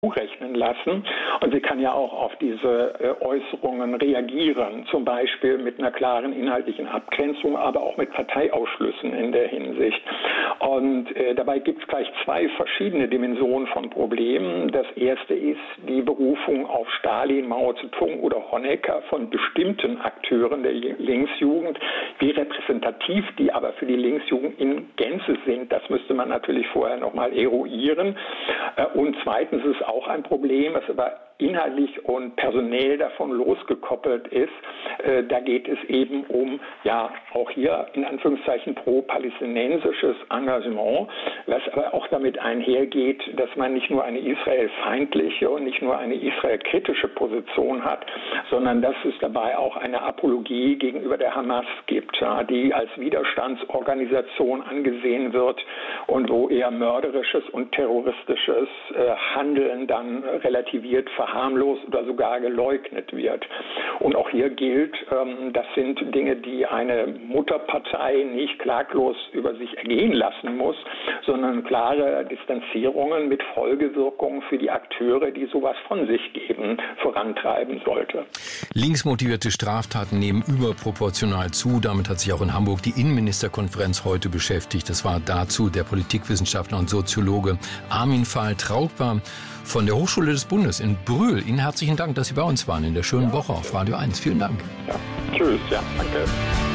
rechnen lassen. Und sie kann ja auch auf diese Äußerungen reagieren, zum Beispiel mit einer klaren inhaltlichen Abgrenzung, aber auch mit Parteiausschlüssen in der Hinsicht. Und dabei gibt es gleich zwei verschiedene Dimensionen von Problemen. Das erste ist die Berufung auf Stalin, Mao Zedong oder Honecker von bestimmten Akteuren der Linksjugend. Wie repräsentativ die aber für die Linksjugend in Gänze sind, das müsste man natürlich vorher nochmal eruieren. Und zweitens ist auch ein Problem, was aber inhaltlich und personell davon losgekoppelt ist. Da geht es eben um, ja, auch hier in Anführungszeichen pro-palästinensisches Engagement, was aber auch damit einhergeht, dass man nicht nur eine israelfeindliche und nicht nur eine israelkritische Position hat, sondern dass es dabei auch eine Apologie gegenüber der Hamas gibt, ja, die als Widerstandsorganisation angesehen wird und wo eher mörderisches und terroristisches Handeln dann relativiert, verharmlost oder sogar geleugnet wird. Und auch hier gilt, das sind Dinge, die eine Mutterpartei nicht klaglos über sich ergehen lassen muss, sondern klare Distanzierungen mit Folgewirkungen für die Akteure, die sowas von sich geben, vorantreiben sollte. Linksmotivierte Straftaten nehmen überproportional zu. Damit hat sich auch in Hamburg die Innenministerkonferenz heute beschäftigt. Das war dazu der Politikwissenschaftler und Soziologe Armin Fahl-Trautmann von der Hochschule des Bundes in Brühl. Ihnen herzlichen Dank, dass Sie bei uns waren in der schönen Woche auf Radio 1. Vielen Dank. Ja, tschüss, ja, danke.